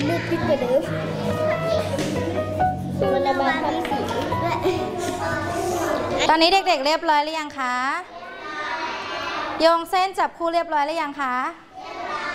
มืดขึ้นกว่าเดิมมันระบายความสีตอนนี้เด็กๆเรียบร้อยหรือยังคะโยงเส้นจับคู่เรียบร้อยหรือยังคะ